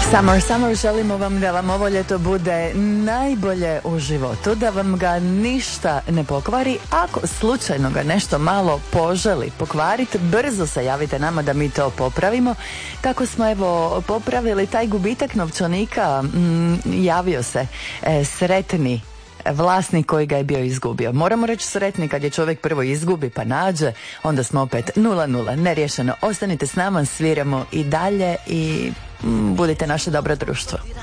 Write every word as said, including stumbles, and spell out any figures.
Summer, summer, želimo vam da vam ovo ljeto bude najbolje u životu, da vam ga ništa ne pokvari. Ako slučajno ga nešto malo poželi pokvariti, brzo se javite nama da mi to popravimo. Tako smo evo popravili taj gubitak novčanika, mm, javio se e, sretni vlasnik koji ga je bio izgubio. Moramo reći sretni kad je čovjek prvo izgubi pa nađe, onda smo opet nula nula, neriješeno. Ostanite s nama, sviramo i dalje i mm, budite naše dobro društvo.